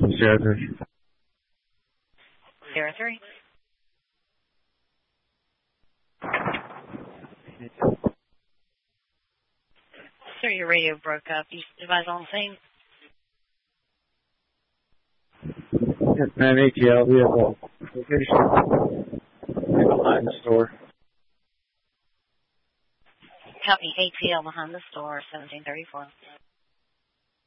03. 03. Sir, your radio broke up. You device on the scene? Yes, ma'am, ATL. We have a location behind the store. Copy ATL behind the store, 1734.